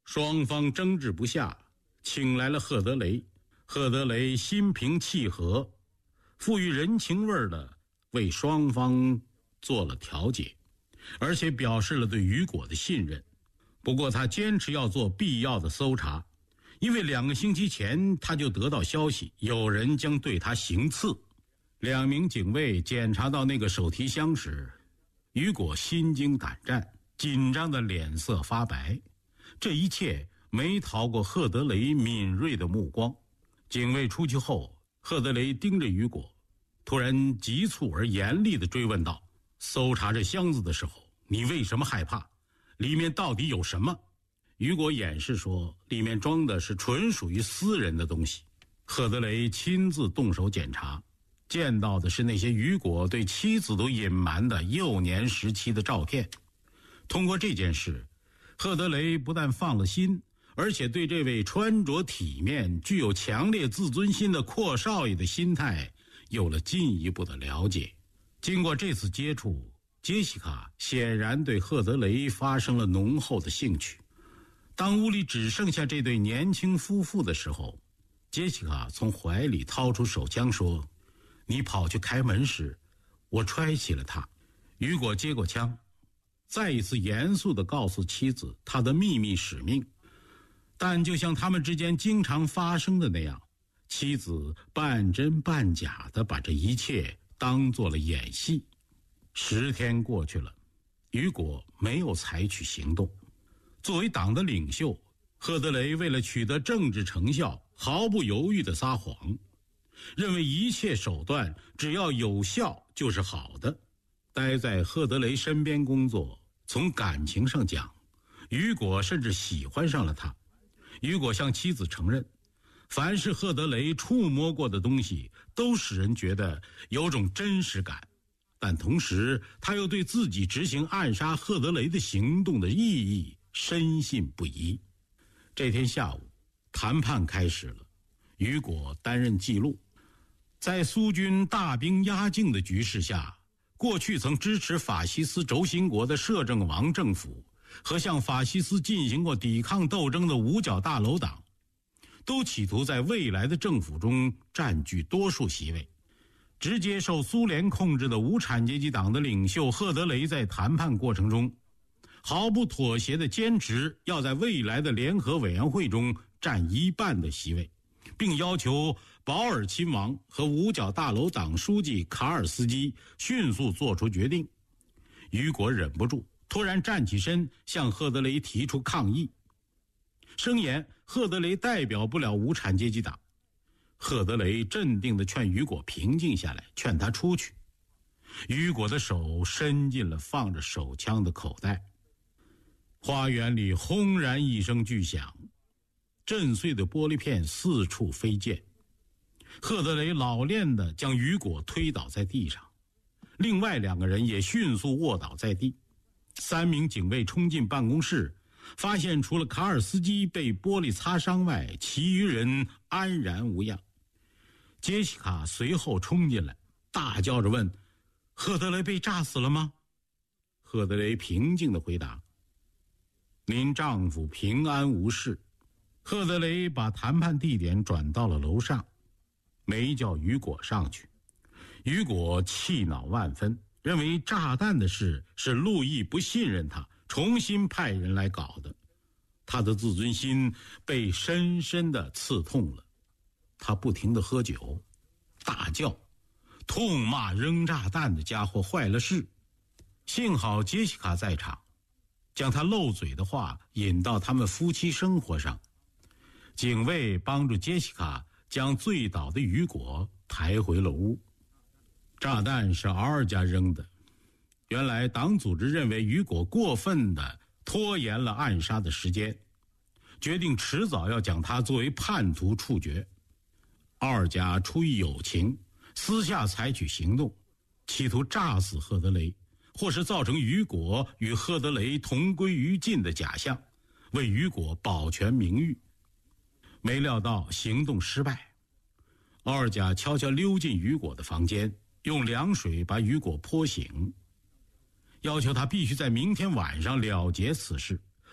双方争执不下，请来了赫德雷。赫德雷心平气和，富于人情味的为双方做了调解，而且表示了对雨果的信任。不过他坚持要做必要的搜查，因为2个星期前他就得到消息，有人将对他行刺。2名警卫检查到那个手提箱时，雨果心惊胆战，紧张的脸色发白。这一切没逃过赫德雷敏锐的目光。警卫出去后，赫德雷盯着雨果，突然急促而严厉地追问道：搜查这箱子的时候，你为什么害怕？里面到底有什么？雨果掩饰说，里面装的是纯属于私人的东西。赫德雷亲自动手检查，见到的是那些雨果对妻子都隐瞒的幼年时期的照片。通过这件事，赫德雷不但放了心，而且对这位穿着体面、具有强烈自尊心的阔少爷的心态有了进一步的了解。经过这次接触，杰西卡显然对赫德雷发生了浓厚的兴趣。当屋里只剩下这对年轻夫妇的时候，杰西卡从怀里掏出手枪说：你跑去开门时，我揣起了他。雨果接过枪，再一次严肃地告诉妻子他的秘密使命。但就像他们之间经常发生的那样，妻子半真半假地把这一切当作了演戏。10天过去了，雨果没有采取行动。作为党的领袖，赫德雷为了取得政治成效，毫不犹豫地撒谎，认为一切手段只要有效就是好的。待在赫德雷身边工作，从感情上讲，雨果甚至喜欢上了他。雨果向妻子承认，凡是赫德雷触摸过的东西都使人觉得有种真实感，但同时他又对自己执行暗杀赫德雷的行动的意义深信不疑。这天下午，谈判开始了，雨果担任记录。在苏军大兵压境的局势下，过去曾支持法西斯轴心国的摄政王政府和向法西斯进行过抵抗斗争的五角大楼党，都企图在未来的政府中占据多数席位。直接受苏联控制的无产阶级党的领袖赫德雷在谈判过程中毫不妥协地坚持要在未来的联合委员会中占1半的席位，并要求保尔亲王和五角大楼党书记卡尔斯基迅速做出决定。雨果忍不住突然站起身，向赫德雷提出抗议，声言赫德雷代表不了无产阶级党。赫德雷镇定地劝雨果平静下来，劝他出去。雨果的手伸进了放着手枪的口袋。花园里轰然一声巨响，震碎的玻璃片四处飞溅。赫德雷老练地将雨果推倒在地上，另外2个人也迅速卧倒在地。3名警卫冲进办公室，发现除了卡尔斯基被玻璃擦伤外，其余人安然无恙。杰西卡随后冲进来，大叫着问：赫德雷被炸死了吗？赫德雷平静地回答：您丈夫平安无事。赫德雷把谈判地点转到了楼上，没叫雨果上去。雨果气恼万分，认为炸弹的事是路易不信任他，重新派人来搞的。他的自尊心被深深地刺痛了。他不停地喝酒，大叫，痛骂扔炸弹的家伙坏了事。幸好杰西卡在场，将他漏嘴的话引到他们夫妻生活上。警卫帮助杰西卡将醉倒的雨果抬回了屋。炸弹是奥尔加扔的。原来党组织认为雨果过分地拖延了暗杀的时间，决定迟早要将他作为叛徒处决。奥尔加出于友情，私下采取行动，企图炸死赫德雷，或是造成雨果与赫德雷同归于尽的假象，为雨果保全名誉。没料到行动失败，奥尔加悄悄溜进雨果的房间，用凉水把雨果泼醒，要求他必须在明天晚上了结此事，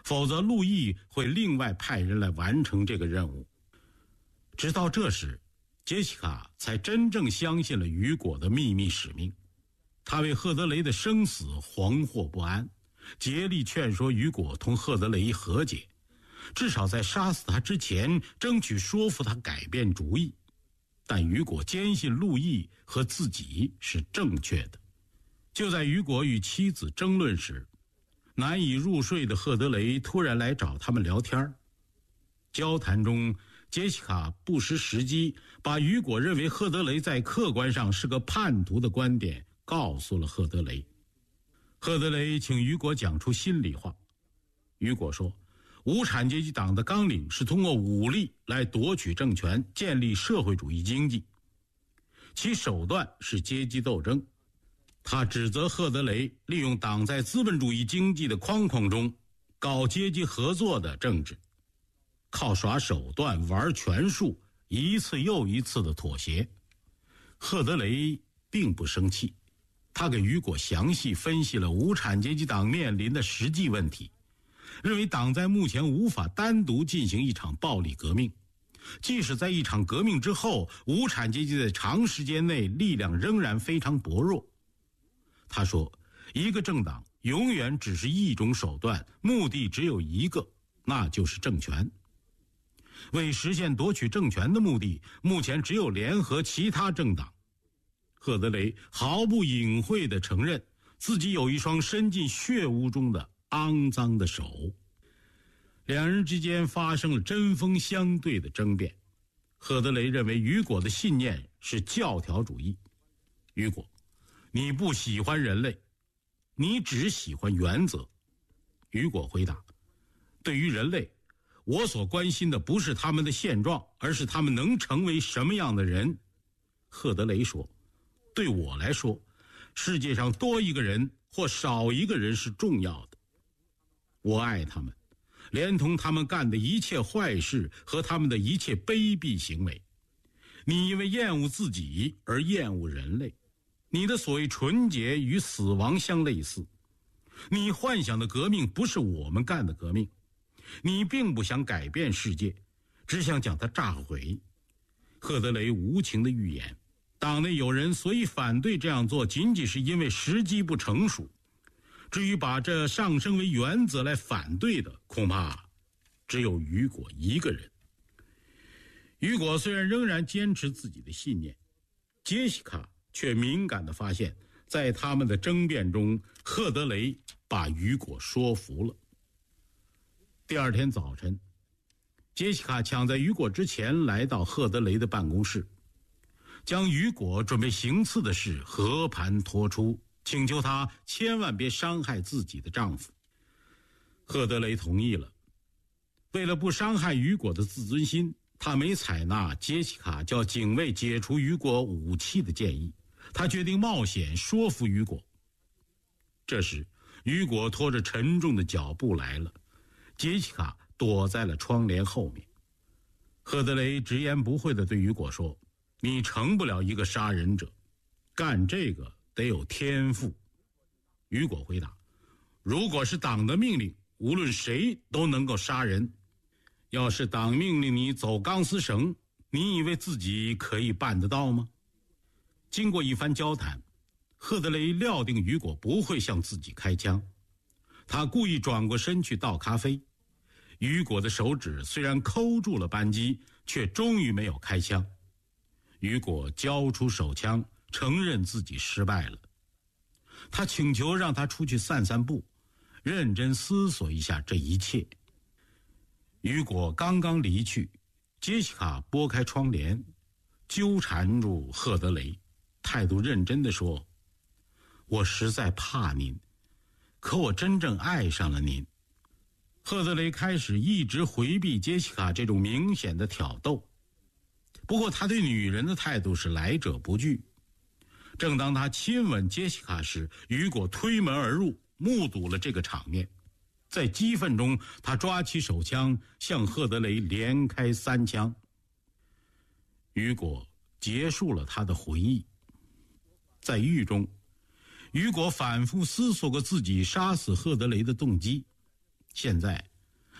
否则陆毅会另外派人来完成这个任务。直到这时，杰西卡才真正相信了雨果的秘密使命。他为赫德雷的生死惶惑不安，竭力劝说雨果同赫德雷和解，至少在杀死他之前争取说服他改变主意。但雨果坚信陆毅和自己是正确的。就在雨果与妻子争论时，难以入睡的赫德雷突然来找他们聊天。交谈中，杰西卡不失时机，把雨果认为赫德雷在客观上是个叛徒的观点告诉了赫德雷。赫德雷请雨果讲出心里话。雨果说，无产阶级党的纲领是通过武力来夺取政权，建立社会主义经济，其手段是阶级斗争。他指责赫德雷利用党在资本主义经济的框框中搞阶级合作的政治，靠耍手段玩权术，一次又一次的妥协。赫德雷并不生气，他给雨果详细分析了无产阶级党面临的实际问题，认为党在目前无法单独进行一场暴力革命，即使在一场革命之后，无产阶级在长时间内力量仍然非常薄弱。他说，一个政党永远只是一种手段，目的只有一个，那就是政权。为实现夺取政权的目的，目前只有联合其他政党。赫德雷毫不隐晦地承认自己有一双伸进血污中的肮脏的手。两人之间发生了针锋相对的争辩。赫德雷认为雨果的信念是教条主义。雨果，你不喜欢人类，你只喜欢原则。雨果回答，对于人类，我所关心的不是他们的现状，而是他们能成为什么样的人。赫德雷说，对我来说，世界上多一个人或少一个人是重要的。我爱他们，连同他们干的一切坏事和他们的一切卑鄙行为。你因为厌恶自己而厌恶人类，你的所谓纯洁与死亡相类似。你幻想的革命不是我们干的革命，你并不想改变世界，只想将它炸毁。赫德雷无情的预言，党内有人所以反对这样做，仅仅是因为时机不成熟。至于把这上升为原则来反对的，恐怕只有雨果一个人。雨果虽然仍然坚持自己的信念，杰西卡却敏感地发现，在他们的争辩中，赫德雷把雨果说服了。第二天早晨，杰西卡抢在雨果之前来到赫德雷的办公室，将雨果准备行刺的事和盘托出，请求他千万别伤害自己的丈夫。赫德雷同意了。为了不伤害雨果的自尊心，他没采纳杰西卡叫警卫解除雨果武器的建议，他决定冒险说服雨果。这时，雨果拖着沉重的脚步来了，杰西卡躲在了窗帘后面。赫德雷直言不讳地对雨果说，你成不了一个杀人者，干这个得有天赋。雨果回答，如果是党的命令，无论谁都能够杀人。要是党命令你走钢丝绳，你以为自己可以办得到吗？经过一番交谈，赫德雷料定雨果不会向自己开枪，他故意转过身去倒咖啡。雨果的手指虽然抠住了扳机，却终于没有开枪。雨果交出手枪，承认自己失败了。他请求让他出去散散步，认真思索一下这一切。雨果刚刚离去，杰西卡拨开窗帘，纠缠住赫德雷，态度认真地说，我实在怕您，可我真正爱上了您。赫德雷开始一直回避杰西卡这种明显的挑逗，不过他对女人的态度是来者不拒。正当他亲吻杰西卡时，雨果推门而入，目睹了这个场面。在激愤中，他抓起手枪向赫德雷连开3枪。雨果结束了他的回忆。在狱中，雨果反复思索过自己杀死赫德雷的动机。现在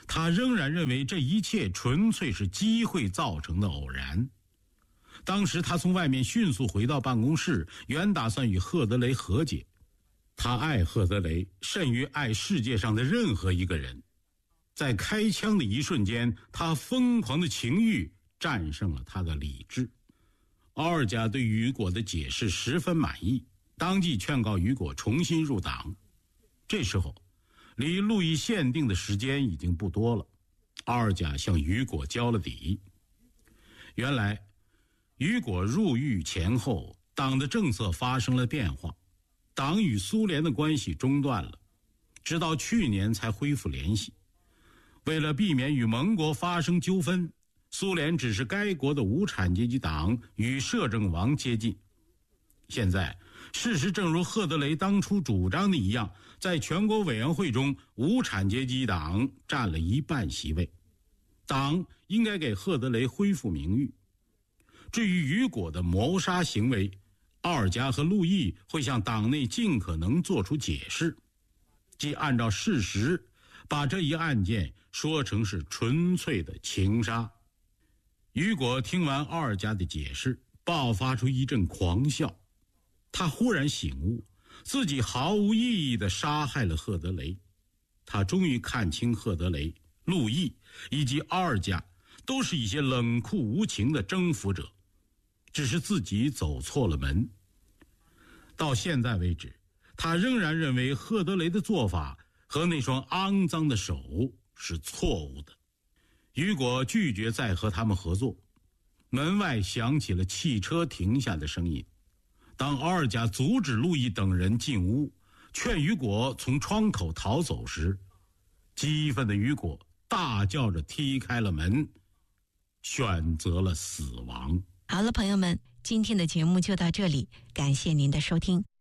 他仍然认为这一切纯粹是机会造成的偶然。当时他从外面迅速回到办公室，原打算与赫德雷和解。他爱赫德雷甚于爱世界上的任何一个人。在开枪的一瞬间，他疯狂的情欲战胜了他的理智。奥尔加对雨果的解释十分满意，当即劝告雨果重新入党。这时候离路易限定的时间已经不多了，奥尔加向雨果交了底。原来雨果入狱前后，党的政策发生了变化，党与苏联的关系中断了，直到去年才恢复联系。为了避免与盟国发生纠纷，苏联指示该国的无产阶级党与摄政王接近。现在事实正如赫德雷当初主张的一样，在全国委员会中，无产阶级党占了1半席位，党应该给赫德雷恢复名誉。至于雨果的谋杀行为，奥尔加和路易会向党内尽可能做出解释，即按照事实把这一案件说成是纯粹的情杀。雨果听完奥尔加的解释，爆发出一阵狂笑。他忽然醒悟，自己毫无意义地杀害了赫德雷。他终于看清赫德雷、路易以及奥尔加都是一些冷酷无情的征服者，只是自己走错了门。到现在为止，他仍然认为赫德雷的做法和那双肮脏的手是错误的。雨果拒绝再和他们合作。门外响起了汽车停下的声音。当奥尔加阻止路易等人进屋，劝雨果从窗口逃走时，激愤的雨果大叫着踢开了门，选择了死亡。 好了，朋友们，今天的节目就到这里，感谢您的收听。